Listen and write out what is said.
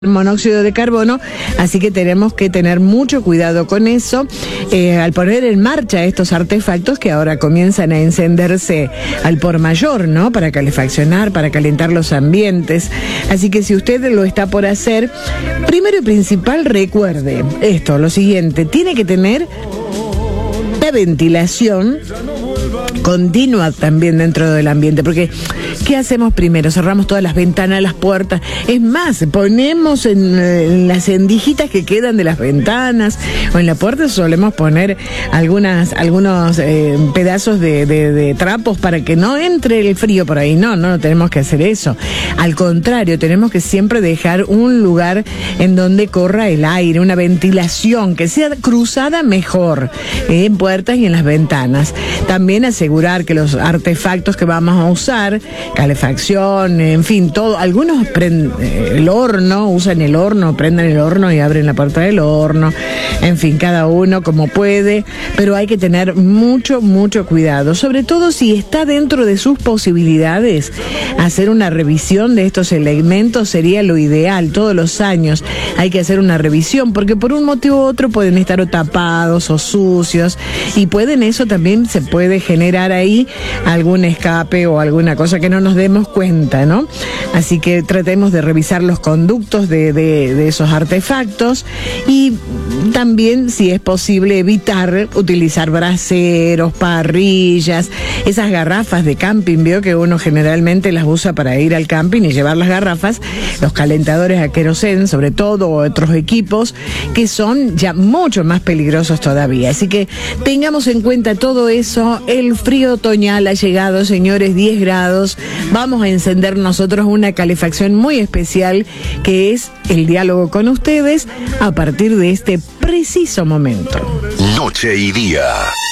monóxido de carbono, así que tenemos que tener mucho cuidado con eso al poner en marcha estos artefactos que ahora comienzan a encenderse al por mayor, ¿no? Para calefaccionar, para calentar los ambientes. Así que si usted lo está por hacer, primero y principal, recuerde esto, lo siguiente, tiene que tener la ventilación continua también dentro del ambiente, porque ¿qué hacemos primero? Cerramos todas las ventanas, las puertas, es más, ponemos en las endijitas que quedan de las ventanas o en la puerta solemos poner algunos pedazos de trapos para que no entre el frío por ahí. No tenemos que hacer eso, al contrario, tenemos que siempre dejar un lugar en donde corra el aire, una ventilación que sea cruzada mejor en puertas y en las ventanas. También asegurar que los artefactos que vamos a usar, calefacción, en fin, todo, algunos el horno, usan el horno, prendan el horno y abren la puerta del horno, en fin, cada uno como puede, pero hay que tener mucho cuidado, sobre todo si está dentro de sus posibilidades. Hacer una revisión de estos elementos sería lo ideal. Todos los años hay que hacer una revisión, porque por un motivo u otro pueden estar o tapados o sucios, y eso también se puede generar ahí algún escape o alguna cosa que no nos demos cuenta, ¿no? Así que tratemos de revisar los conductos de esos artefactos, y también, si es posible, evitar utilizar braseros, parrillas, esas garrafas de camping. Veo que uno generalmente las usa para ir al camping y llevar las garrafas, los calentadores a queroseno, sobre todo, o otros equipos que son ya mucho más peligrosos todavía. Así que tengamos en cuenta todo eso. El frío otoñal ha llegado, señores, 10 grados. Vamos a encender nosotros una calefacción muy especial, que es el diálogo con ustedes a partir de este preciso momento. Noche y día.